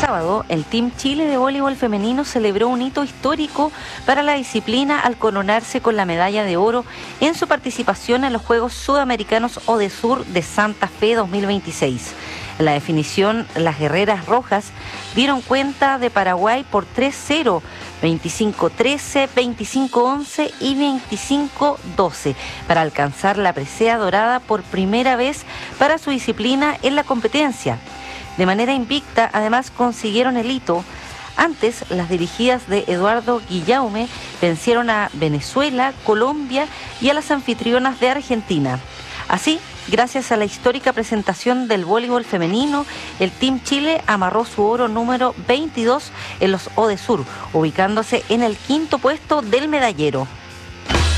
sábado, el Team Chile de voleibol femenino celebró un hito histórico para la disciplina al coronarse con la medalla de oro en su participación en los Juegos Sudamericanos ODESUR de Santa Fe 2026. En la definición, las guerreras rojas dieron cuenta de Paraguay por 3-0, 25-13, 25-11 y 25-12 para alcanzar la presea dorada por primera vez para su disciplina en la competencia. De manera invicta, además, consiguieron el hito. Antes, las dirigidas de Eduardo Guillaume vencieron a Venezuela, Colombia y a las anfitrionas de Argentina. Así, gracias a la histórica presentación del voleibol femenino, el Team Chile amarró su oro número 22 en los ODESUR, ubicándose en el 5.º puesto del medallero.